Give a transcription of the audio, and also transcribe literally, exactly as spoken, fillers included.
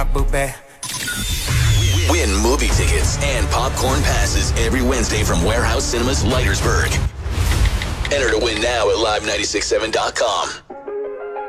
Win movie tickets and popcorn passes every Wednesday from Warehouse Cinemas, Leitersburg. Enter to win now at live nine six seven dot com.